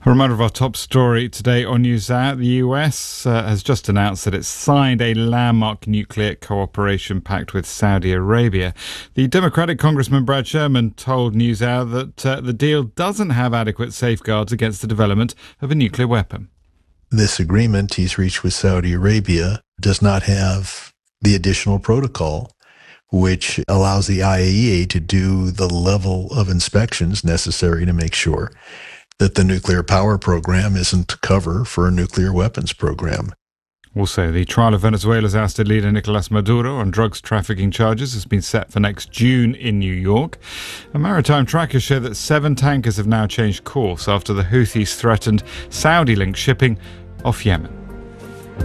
A reminder of our top story today on NewsHour. The US has just announced that it's signed a landmark nuclear cooperation pact with Saudi Arabia. The Democratic Congressman Brad Sherman told NewsHour that the deal doesn't have adequate safeguards against the development of a nuclear weapon. This agreement he's reached with Saudi Arabia does not have the additional protocol, which allows the IAEA to do the level of inspections necessary to make sure that the nuclear power program isn't cover for a nuclear weapons program. Also, the trial of Venezuela's ousted leader Nicolas Maduro on drugs trafficking charges has been set for next June in New York. And maritime trackers show that 7 tankers have now changed course after the Houthis threatened Saudi-linked shipping off Yemen.